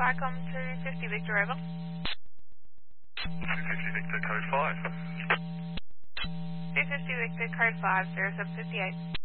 Vicom 250 Victor, over. 250 Victor, code 5. 250 Victor, code 5, 0758.